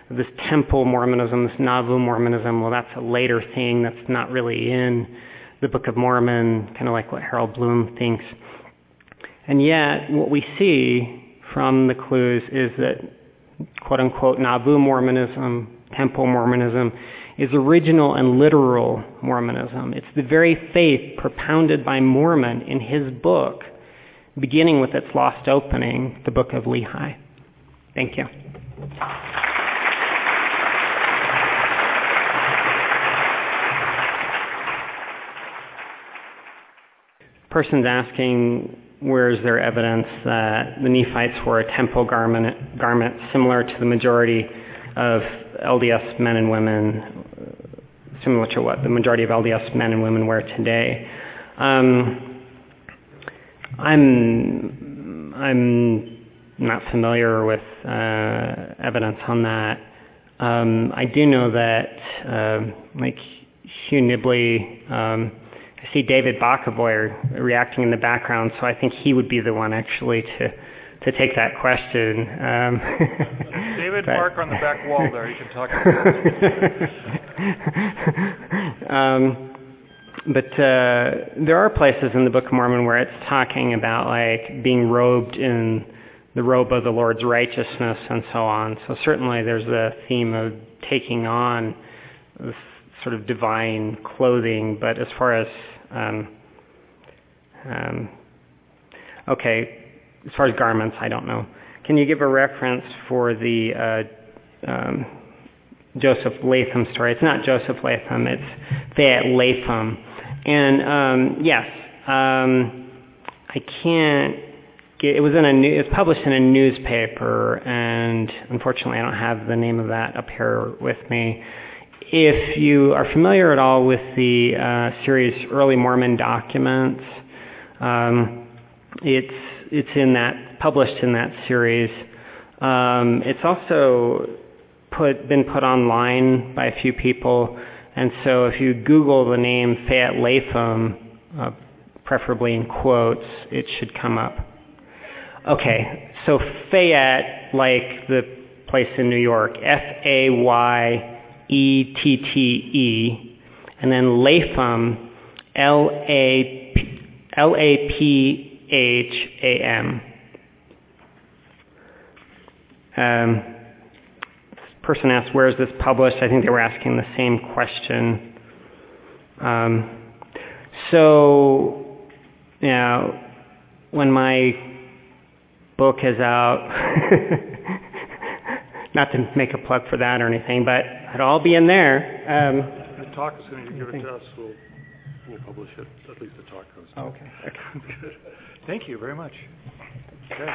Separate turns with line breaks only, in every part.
this temple Mormonism, this Nauvoo Mormonism. Well, that's a later thing that's not really in the Book of Mormon, kind of like what Harold Bloom thinks. And yet, what we see from the clues is that, quote-unquote, Nauvoo Mormonism, temple Mormonism, is original and literal Mormonism. It's the very faith propounded by Mormon in his book, beginning with its lost opening, the Book of Lehi. Thank you. Person's asking, where is there evidence that the Nephites wore a temple garment similar to the majority of LDS men and women, similar to what the majority of LDS men and women wear today? I'm not familiar with evidence on that. I do know that, like Hugh Nibley, I see David Bacavoy reacting in the background, so I think he would be the one actually to take that question.
David, mark on the back wall there. You can talk about it.
But there are places in the Book of Mormon where it's talking about like being robed in the robe of the Lord's righteousness and so on. So certainly there's a theme of taking on this sort of divine clothing. But as far as as far as garments, I don't know. Can you give a reference for the Joseph Latham story? It's not Joseph Latham, it's Fayette Latham. And yes, I can't get, it was published in a newspaper, and unfortunately I don't have the name of that up here with me. If you are familiar at all with the series Early Mormon Documents, it's in that, published in that series. It's also been put online by a few people, and so if you Google the name Fayette Latham, preferably in quotes, it should come up. Okay, so Fayette, like the place in New York, F-A-Y-E-T-T-E, and then Latham, L-A-P-H-A-M. This person asked, where is this published? I think they were asking the same question. So, when my book is out, not to make a plug for that or anything, but it'll all be in there.
The talk is going to give it to us. We'll publish it, at least the talk goes.
Oh, okay.
Good. Thank you very much. Okay.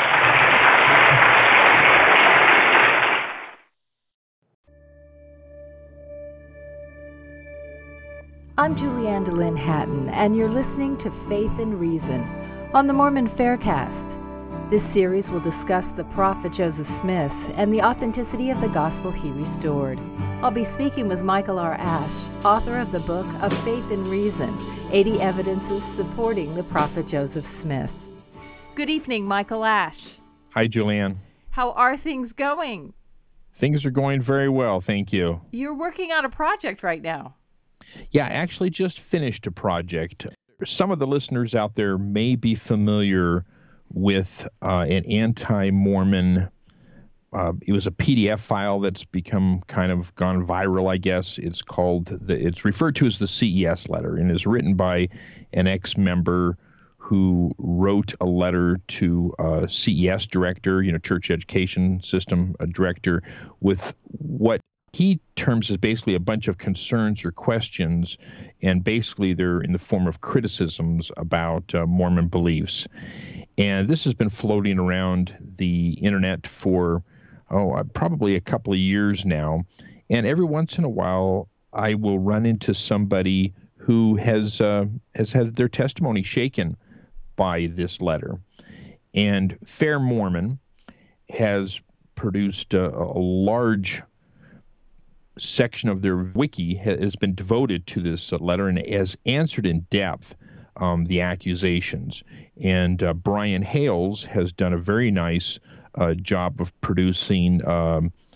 I'm Julianne DeLynn Hatton, and you're listening to Faith and Reason on the Mormon Faircast. This series will discuss the prophet Joseph Smith and the authenticity of the gospel he restored. I'll be speaking with Michael R. Ash, author of the book of Faith and Reason, 80 Evidences Supporting the Prophet Joseph Smith. Good evening, Michael Ash.
Hi, Julianne.
How are things going?
Things are going very well, thank you.
You're working on a project right now.
Yeah, I actually just finished a project. Some of the listeners out there may be familiar with an anti-Mormon, it was a PDF file that's become kind of gone viral, I guess. It's it's referred to as the CES letter, and is written by an ex-member who wrote a letter to CES director, Church Education System director, with what he terms as basically a bunch of concerns or questions, and basically they're in the form of criticisms about Mormon beliefs. And this has been floating around the internet for, probably a couple of years now. And every once in a while, I will run into somebody who has had their testimony shaken by this letter. And Fair Mormon has produced a large section of their wiki has been devoted to this letter and has answered in depth the accusations. And Brian Hales has done a very nice job of producing